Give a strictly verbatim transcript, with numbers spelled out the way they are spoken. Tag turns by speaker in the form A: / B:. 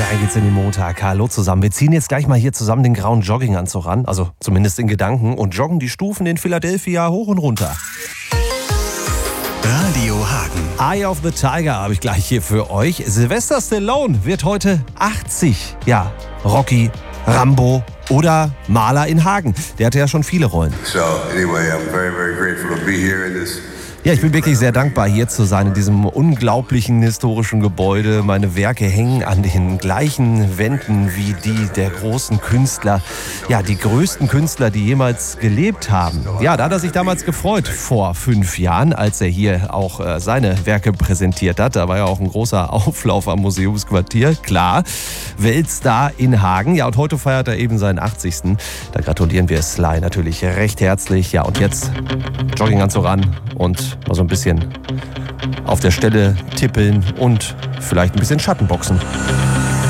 A: Rein geht's in den Montag. Hallo zusammen. Wir ziehen jetzt gleich mal hier zusammen den grauen Jogginganzug ran, also zumindest in Gedanken, und joggen die Stufen in Philadelphia hoch und runter.
B: Radio Hagen.
A: Eye of the Tiger habe ich gleich hier für euch. Sylvester Stallone wird heute achtzig. Ja, Rocky, Rambo oder Maler in Hagen. Der hatte ja schon viele Rollen.
C: So, anyway, I'm very, very grateful to be here in this.
A: Ja, ich bin wirklich sehr dankbar, hier zu sein, in diesem unglaublichen historischen Gebäude. Meine Werke hängen an den gleichen Wänden wie die der großen Künstler. Ja, die größten Künstler, die jemals gelebt haben. Ja, da hat er sich damals gefreut, vor fünf Jahren, als er hier auch äh, seine Werke präsentiert hat. Da war ja auch ein großer Auflauf am Museumsquartier, klar. Weltstar in Hagen. Ja, und heute feiert er eben seinen achtzigsten Da gratulieren wir Sly natürlich recht herzlich. Ja, und jetzt Jogginganzug ran und mal so ein bisschen auf der Stelle tippeln und vielleicht ein bisschen Schattenboxen.